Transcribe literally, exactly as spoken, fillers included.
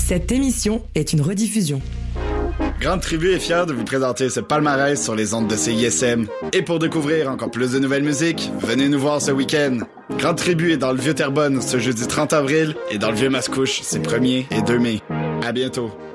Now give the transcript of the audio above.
Cette émission est une rediffusion. Grande Tribu est fière de vous présenter ce palmarès sur les ondes de C I S M. Et pour découvrir encore plus de nouvelles musiques, venez nous voir ce week-end. Grande Tribu est dans le Vieux-Terrebonne ce jeudi trente avril et dans le Vieux-Mascouche ces premier et deux mai. À bientôt.